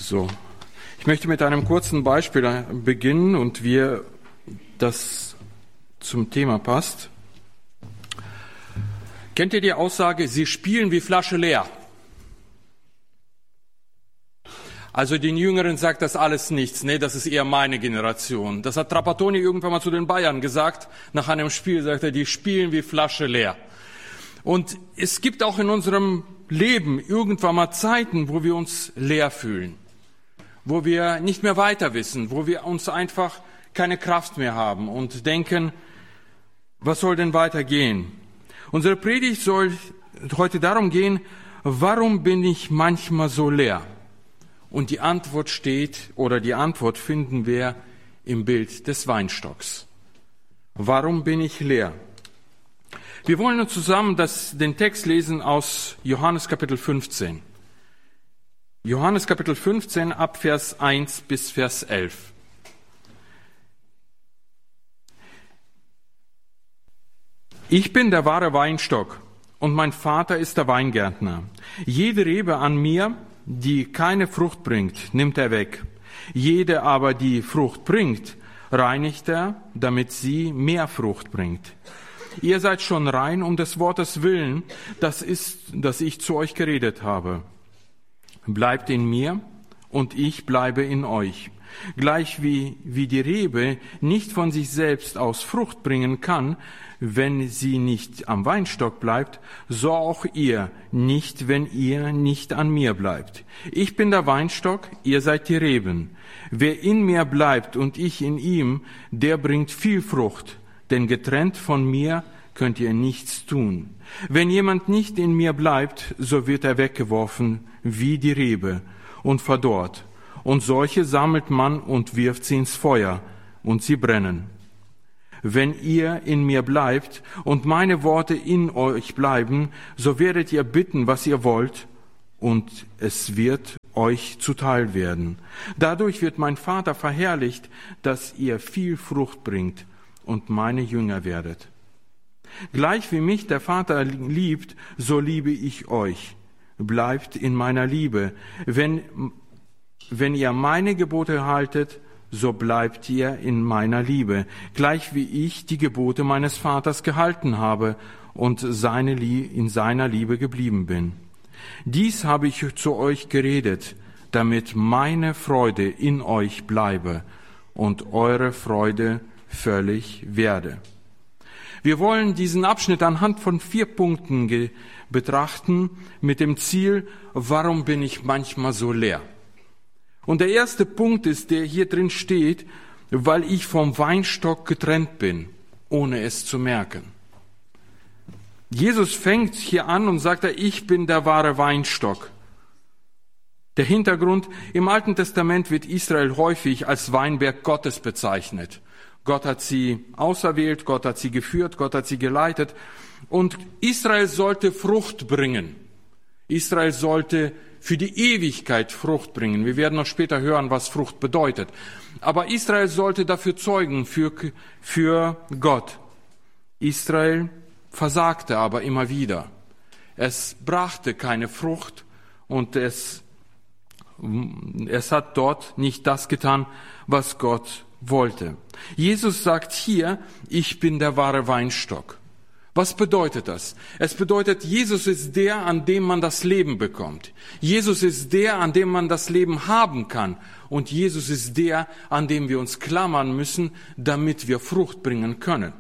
So, ich möchte mit einem kurzen Beispiel beginnen und wie das zum Thema passt. Kennt ihr die Aussage, sie spielen wie Flasche leer? Also den Jüngeren sagt das alles nichts. Nee, das ist eher meine Generation. Das hat Trapattoni irgendwann mal zu den Bayern gesagt. Nach einem Spiel sagt er, die spielen wie Flasche leer. Und es gibt auch in unserem Leben irgendwann mal Zeiten, wo wir uns leer fühlen. Wo wir nicht mehr weiter wissen, wo wir uns einfach keine Kraft mehr haben und denken, was soll denn weitergehen? Unsere Predigt soll heute darum gehen, warum bin ich manchmal so leer? Und die Antwort steht, oder die Antwort finden wir im Bild des Weinstocks. Warum bin ich leer? Wir wollen nun zusammen den Text lesen aus Johannes Kapitel 15. Johannes Kapitel 15 ab Vers 1 bis Vers 11. Ich bin der wahre Weinstock und mein Vater ist der Weingärtner. Jede Rebe an mir, die keine Frucht bringt, nimmt er weg. Jede aber, die Frucht bringt, reinigt er, damit sie mehr Frucht bringt. Ihr seid schon rein um des Wortes willen, das ich zu euch geredet habe. Bleibt in mir und ich bleibe in euch. Gleich wie die Rebe nicht von sich selbst aus Frucht bringen kann, wenn sie nicht am Weinstock bleibt, so auch ihr nicht, wenn ihr nicht an mir bleibt. Ich bin der Weinstock, ihr seid die Reben. Wer in mir bleibt und ich in ihm, der bringt viel Frucht, denn getrennt von mir könnt ihr nichts tun. Wenn jemand nicht in mir bleibt, so wird er weggeworfen wie die Rebe und verdorrt. Und solche sammelt man und wirft sie ins Feuer, und sie brennen. Wenn ihr in mir bleibt und meine Worte in euch bleiben, so werdet ihr bitten, was ihr wollt, und es wird euch zuteil werden. Dadurch wird mein Vater verherrlicht, dass ihr viel Frucht bringt und meine Jünger werdet. Gleich wie mich der Vater liebt, so liebe ich euch. Bleibt in meiner Liebe. Wenn ihr meine Gebote haltet, so bleibt ihr in meiner Liebe, gleich wie ich die Gebote meines Vaters gehalten habe und in seiner Liebe geblieben bin. Dies habe ich zu euch geredet, damit meine Freude in euch bleibe und eure Freude völlig werde. Wir wollen diesen Abschnitt anhand von 4 Punkten betrachten, mit dem Ziel, warum bin ich manchmal so leer? Und der erste Punkt ist, der hier drin steht, weil ich vom Weinstock getrennt bin, ohne es zu merken. Jesus fängt hier an und sagt, ich bin der wahre Weinstock. Der Hintergrund, im Alten Testament wird Israel häufig als Weinberg Gottes bezeichnet. Gott hat sie auserwählt, Gott hat sie geführt, Gott hat sie geleitet. Und Israel sollte Frucht bringen. Israel sollte für die Ewigkeit Frucht bringen. Wir werden noch später hören, was Frucht bedeutet. Aber Israel sollte dafür zeugen, für Gott. Israel versagte aber immer wieder. Es brachte keine Frucht und es hat dort nicht das getan, was Gott wollte. Jesus sagt hier, ich bin der wahre Weinstock. Was bedeutet das? Es bedeutet, Jesus ist der, an dem man das Leben bekommt. Jesus ist der, an dem man das Leben haben kann. Und Jesus ist der, an dem wir uns klammern müssen, damit wir Frucht bringen können.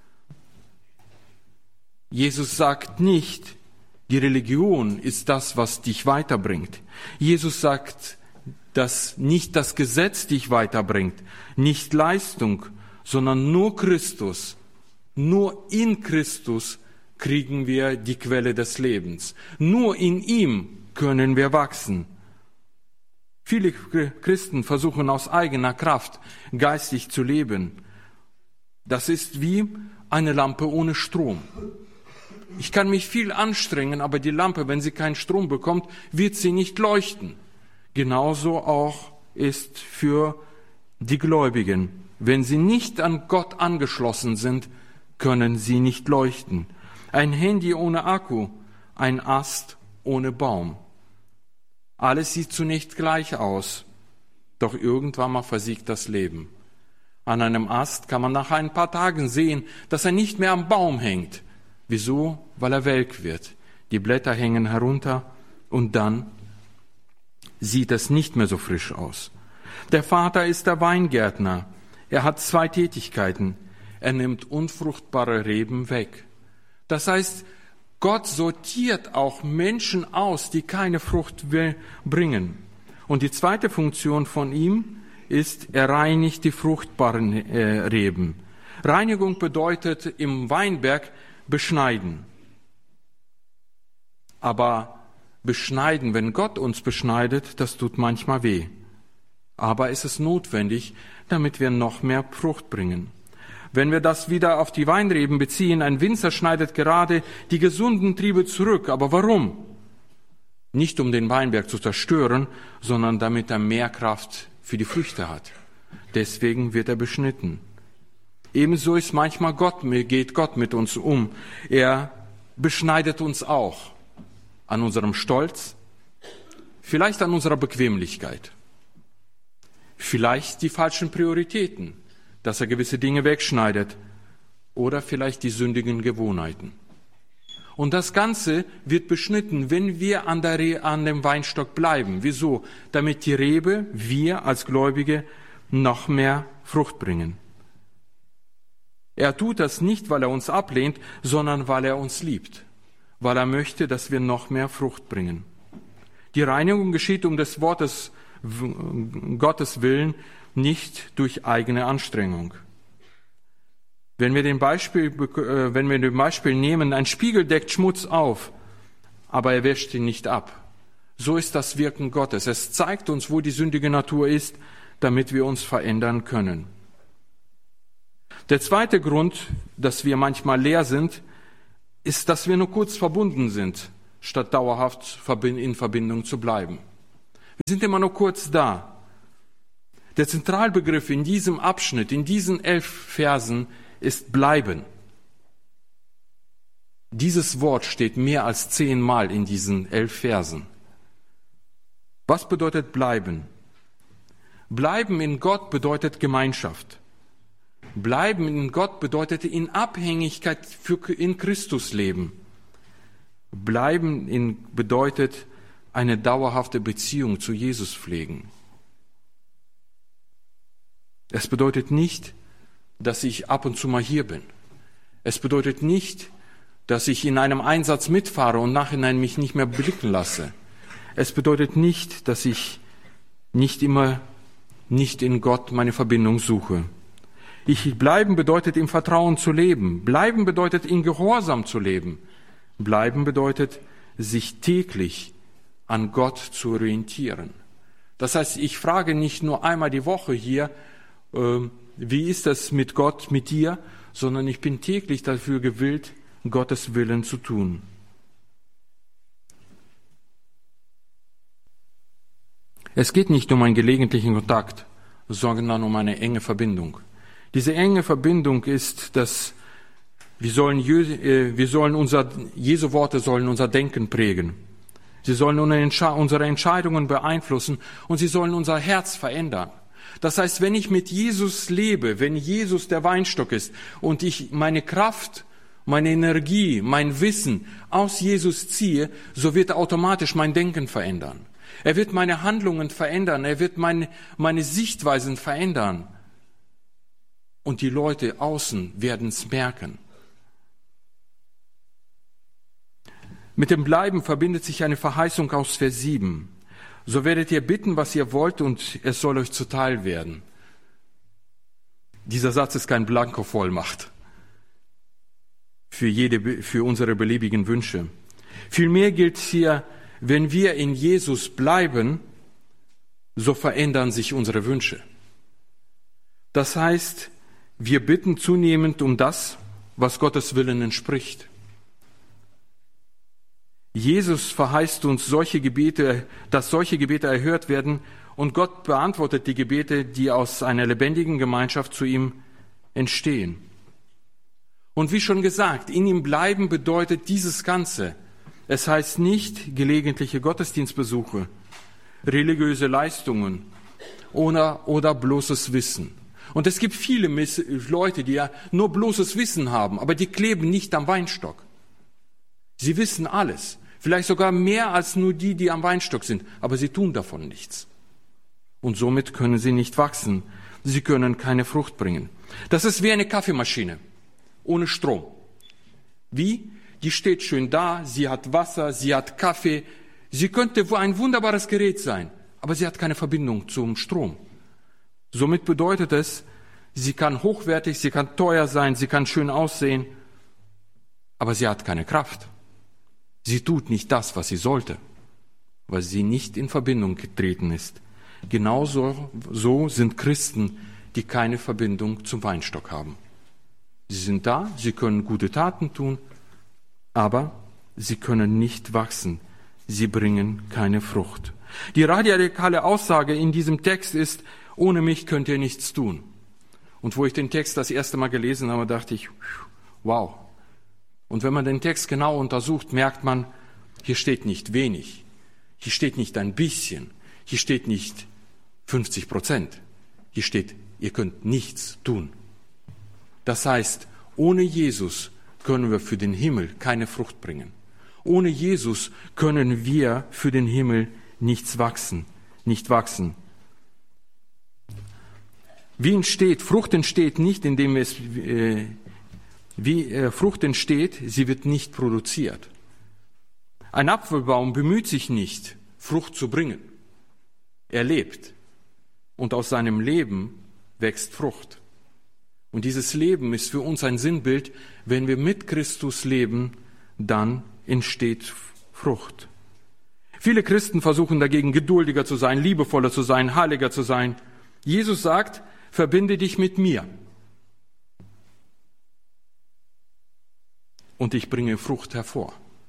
Jesus sagt nicht, die Religion ist das, was dich weiterbringt. Jesus sagt, dass nicht das Gesetz dich weiterbringt, nicht Leistung, sondern nur Christus. Nur in Christus kriegen wir die Quelle des Lebens. Nur in ihm können wir wachsen. Viele Christen versuchen aus eigener Kraft geistig zu leben. Das ist wie eine Lampe ohne Strom. Ich kann mich viel anstrengen, aber die Lampe, wenn sie keinen Strom bekommt, wird sie nicht leuchten. Genauso auch ist für die Gläubigen. Wenn sie nicht an Gott angeschlossen sind, können sie nicht leuchten. Ein Handy ohne Akku, ein Ast ohne Baum. Alles sieht zunächst gleich aus, doch irgendwann mal versiegt das Leben. An einem Ast kann man nach ein paar Tagen sehen, dass er nicht mehr am Baum hängt. Wieso? Weil er welk wird. Die Blätter hängen herunter und dann sieht es nicht mehr so frisch aus. Der Vater ist der Weingärtner. Er hat 2 Tätigkeiten. Er nimmt unfruchtbare Reben weg. Das heißt, Gott sortiert auch Menschen aus, die keine Frucht bringen. Und die zweite Funktion von ihm ist, er reinigt die fruchtbaren Reben. Reinigung bedeutet im Weinberg beschneiden. Aber beschneiden, wenn Gott uns beschneidet, das tut manchmal weh. Aber es ist notwendig, damit wir noch mehr Frucht bringen. Wenn wir das wieder auf die Weinreben beziehen, ein Winzer schneidet gerade die gesunden Triebe zurück. Aber warum? Nicht um den Weinberg zu zerstören, sondern damit er mehr Kraft für die Früchte hat. Deswegen wird er beschnitten. Ebenso ist manchmal geht Gott mit uns um. Er beschneidet uns auch an unserem Stolz, vielleicht an unserer Bequemlichkeit, vielleicht die falschen Prioritäten, dass er gewisse Dinge wegschneidet oder vielleicht die sündigen Gewohnheiten. Und das Ganze wird beschnitten, wenn wir an dem Weinstock bleiben. Wieso? Damit die Rebe, wir als Gläubige, noch mehr Frucht bringen. Er tut das nicht, weil er uns ablehnt, sondern weil er uns liebt, weil er möchte, dass wir noch mehr Frucht bringen. Die Reinigung geschieht um des Wortes Gottes willen, nicht durch eigene Anstrengung. Wenn wir den Beispiel nehmen, ein Spiegel deckt Schmutz auf, aber er wäscht ihn nicht ab. So ist das Wirken Gottes. Es zeigt uns, wo die sündige Natur ist, damit wir uns verändern können. Der zweite Grund, dass wir manchmal leer sind, ist, dass wir nur kurz verbunden sind, statt dauerhaft in Verbindung zu bleiben. Wir sind immer nur kurz da. Der Zentralbegriff in diesem Abschnitt, in diesen 11 Versen, ist bleiben. Dieses Wort steht mehr als 10 Mal in diesen 11 Versen. Was bedeutet bleiben? Bleiben in Gott bedeutet Gemeinschaft. Bleiben in Gott bedeutet in Abhängigkeit in Christus leben. Bleiben bedeutet eine dauerhafte Beziehung zu Jesus pflegen. Es bedeutet nicht, dass ich ab und zu mal hier bin. Es bedeutet nicht, dass ich in einem Einsatz mitfahre und nachhinein mich nicht mehr blicken lasse. Es bedeutet nicht, dass ich nicht in Gott meine Verbindung suche. Bleiben bedeutet im Vertrauen zu leben. Bleiben bedeutet in Gehorsam zu leben. Bleiben bedeutet sich täglich an Gott zu orientieren. Das heißt, ich frage nicht nur einmal die Woche hier, wie ist das mit Gott, mit dir, sondern ich bin täglich dafür gewillt, Gottes Willen zu tun. Es geht nicht um einen gelegentlichen Kontakt, sondern um eine enge Verbindung. Diese enge Verbindung ist, dass Jesu Worte sollen unser Denken prägen. Sie sollen unsere Entscheidungen beeinflussen und sie sollen unser Herz verändern. Das heißt, wenn ich mit Jesus lebe, wenn Jesus der Weinstock ist und ich meine Kraft, meine Energie, mein Wissen aus Jesus ziehe, so wird automatisch mein Denken verändern. Er wird meine Handlungen verändern, er wird meine Sichtweisen verändern. Und die Leute außen werden es merken. Mit dem Bleiben verbindet sich eine Verheißung aus Vers 7. So werdet ihr bitten, was ihr wollt, und es soll euch zuteil werden. Dieser Satz ist kein Blanko-Vollmacht für unsere beliebigen Wünsche. Vielmehr gilt hier, wenn wir in Jesus bleiben, so verändern sich unsere Wünsche. Das heißt, wir bitten zunehmend um das, was Gottes Willen entspricht. Jesus verheißt uns dass solche Gebete erhört werden, und Gott beantwortet die Gebete, die aus einer lebendigen Gemeinschaft zu ihm entstehen. Und wie schon gesagt, in ihm bleiben bedeutet dieses Ganze. Es heißt nicht gelegentliche Gottesdienstbesuche. religiöse Leistungen oder bloßes Wissen. Und es gibt viele Leute, die ja nur bloßes Wissen haben, aber die kleben nicht am Weinstock. Sie wissen alles, vielleicht sogar mehr als nur die am Weinstock sind, aber sie tun davon nichts. Und somit können sie nicht wachsen. Sie können keine Frucht bringen. Das ist wie eine Kaffeemaschine ohne Strom. Wie? Die steht schön da, sie hat Wasser, sie hat Kaffee. Sie könnte ein wunderbares Gerät sein, aber sie hat keine Verbindung zum Strom. Somit bedeutet es, sie kann hochwertig, sie kann teuer sein, sie kann schön aussehen, aber sie hat keine Kraft. Sie tut nicht das, was sie sollte, weil sie nicht in Verbindung getreten ist. Genauso sind Christen, die keine Verbindung zum Weinstock haben. Sie sind da, sie können gute Taten tun, aber sie können nicht wachsen. Sie bringen keine Frucht. Die radikale Aussage in diesem Text ist, ohne mich könnt ihr nichts tun. Und wo ich den Text das erste Mal gelesen habe, dachte ich, wow. Und wenn man den Text genau untersucht, merkt man, hier steht nicht wenig, hier steht nicht ein bisschen, hier steht nicht 50%, hier steht, ihr könnt nichts tun. Das heißt, ohne Jesus können wir für den Himmel keine Frucht bringen. Ohne Jesus können wir für den Himmel nicht wachsen. Frucht entsteht nicht, indem Frucht entsteht, sie wird nicht produziert. Ein Apfelbaum bemüht sich nicht, Frucht zu bringen. Er lebt. Und aus seinem Leben wächst Frucht. Und dieses Leben ist für uns ein Sinnbild. Wenn wir mit Christus leben, dann entsteht Frucht. Viele Christen versuchen dagegen, geduldiger zu sein, liebevoller zu sein, heiliger zu sein. Jesus sagt, verbinde dich mit mir. Und ich bringe Frucht hervor.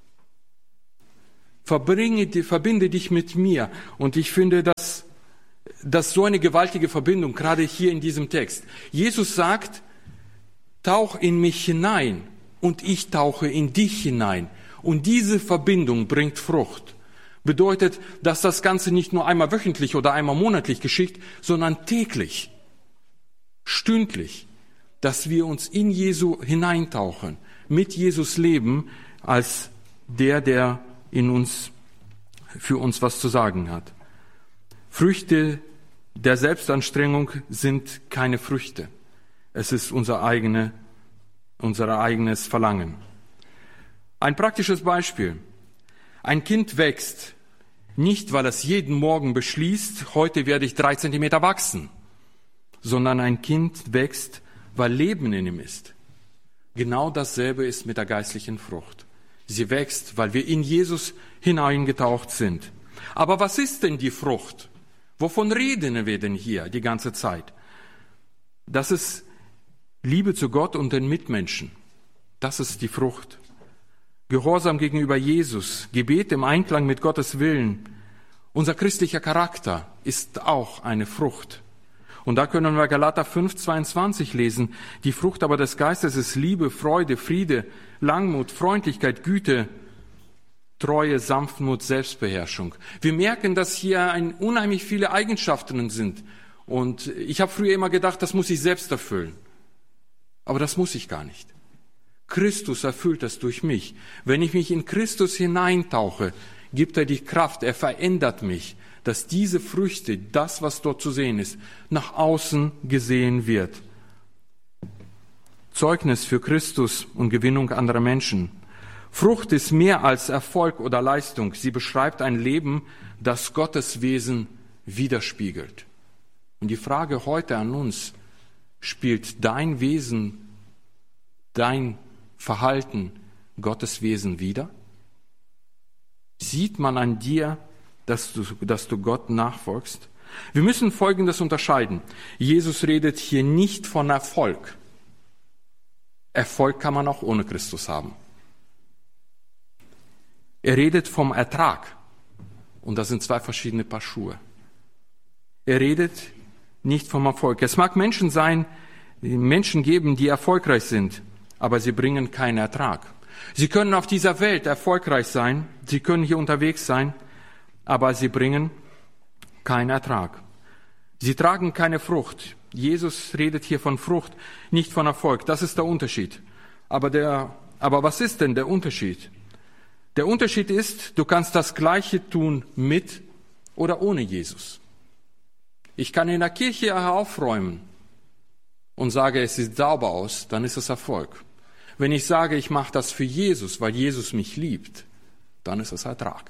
Verbinde dich mit mir. Und ich finde, dass so eine gewaltige Verbindung, gerade hier in diesem Text. Jesus sagt, tauch in mich hinein und ich tauche in dich hinein. Und diese Verbindung bringt Frucht. Bedeutet, dass das Ganze nicht nur einmal wöchentlich oder einmal monatlich geschieht, sondern täglich, stündlich, dass wir uns in Jesu hineintauchen, mit Jesus leben, als der in uns, für uns was zu sagen hat. Früchte der Selbstanstrengung sind keine Früchte. Es ist unser eigenes Verlangen. Ein praktisches Beispiel. Ein Kind wächst nicht, weil es jeden Morgen beschließt, heute werde ich 3 Zentimeter wachsen, sondern ein Kind wächst, weil Leben in ihm ist. Genau dasselbe ist mit der geistlichen Frucht. Sie wächst, weil wir in Jesus hineingetaucht sind. Aber was ist denn die Frucht? Wovon reden wir denn hier die ganze Zeit? Das ist Liebe zu Gott und den Mitmenschen. Das ist die Frucht. Gehorsam gegenüber Jesus, Gebet im Einklang mit Gottes Willen. Unser christlicher Charakter ist auch eine Frucht. Und da können wir Galater 5,22 lesen. Die Frucht aber des Geistes ist Liebe, Freude, Friede, Langmut, Freundlichkeit, Güte, Treue, Sanftmut, Selbstbeherrschung. Wir merken, dass hier unheimlich viele Eigenschaften sind. Und ich habe früher immer gedacht, das muss ich selbst erfüllen. Aber das muss ich gar nicht. Christus erfüllt das durch mich. Wenn ich mich in Christus hineintauche, gibt er die Kraft, er verändert mich, dass diese Früchte, das, was dort zu sehen ist, nach außen gesehen wird. Zeugnis für Christus und Gewinnung anderer Menschen. Frucht ist mehr als Erfolg oder Leistung. Sie beschreibt ein Leben, das Gottes Wesen widerspiegelt. Und die Frage heute an uns, spielt dein Wesen, dein Verhalten Gottes Wesen wider? Sieht man an dir, dass du Gott nachfolgst? Wir müssen Folgendes unterscheiden. Jesus redet hier nicht von Erfolg. Erfolg kann man auch ohne Christus haben. Er redet vom Ertrag. Und das sind 2 verschiedene Paar Schuhe. Er redet nicht vom Erfolg. Es mag Menschen geben, die erfolgreich sind, aber sie bringen keinen Ertrag. Sie können auf dieser Welt erfolgreich sein, sie können hier unterwegs sein, aber sie bringen kein Ertrag. Sie tragen keine Frucht. Jesus redet hier von Frucht, nicht von Erfolg. Das ist der Unterschied. Aber was ist denn der Unterschied? Der Unterschied ist, du kannst das Gleiche tun mit oder ohne Jesus. Ich kann in der Kirche aufräumen und sage, es sieht sauber aus, dann ist es Erfolg. Wenn ich sage, ich mache das für Jesus, weil Jesus mich liebt, dann ist es Ertrag.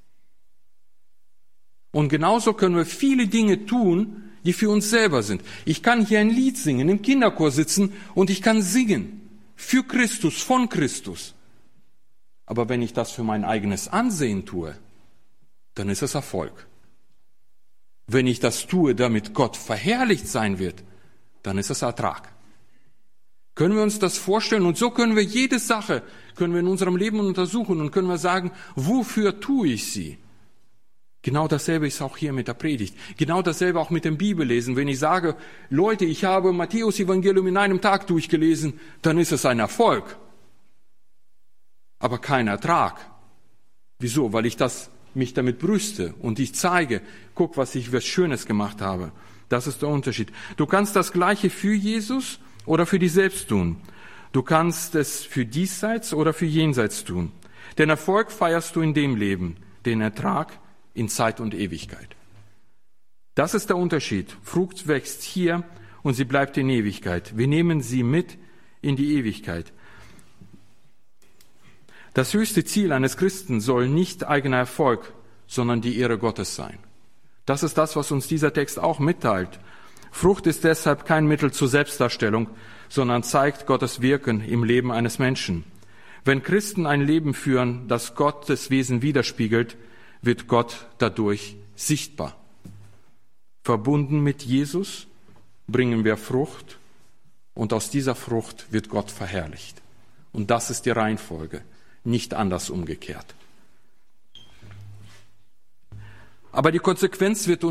Und genauso können wir viele Dinge tun, die für uns selber sind. Ich kann hier ein Lied singen, im Kinderchor sitzen und ich kann singen. Für Christus, von Christus. Aber wenn ich das für mein eigenes Ansehen tue, dann ist es Erfolg. Wenn ich das tue, damit Gott verherrlicht sein wird, dann ist es Ertrag. Können wir uns das vorstellen? Und so können wir jede Sache, können wir in unserem Leben untersuchen und können wir sagen, wofür tue ich sie? Genau dasselbe ist auch hier mit der Predigt. Genau dasselbe auch mit dem Bibellesen. Wenn ich sage, Leute, ich habe Matthäus-Evangelium in einem Tag durchgelesen, dann ist es ein Erfolg. Aber kein Ertrag. Wieso? Weil ich mich damit brüste und ich zeige, guck, was Schönes gemacht habe. Das ist der Unterschied. Du kannst das Gleiche für Jesus oder für dich selbst tun. Du kannst es für diesseits oder für jenseits tun. Den Erfolg feierst du in dem Leben, den Ertrag in Zeit und Ewigkeit. Das ist der Unterschied. Frucht wächst hier und sie bleibt in Ewigkeit. Wir nehmen sie mit in die Ewigkeit. Das höchste Ziel eines Christen soll nicht eigener Erfolg, sondern die Ehre Gottes sein. Das ist das, was uns dieser Text auch mitteilt. Frucht ist deshalb kein Mittel zur Selbstdarstellung, sondern zeigt Gottes Wirken im Leben eines Menschen. Wenn Christen ein Leben führen, das Gottes Wesen widerspiegelt, wird Gott dadurch sichtbar. Verbunden mit Jesus bringen wir Frucht und aus dieser Frucht wird Gott verherrlicht. Und das ist die Reihenfolge, nicht anders umgekehrt. Aber die Konsequenz wird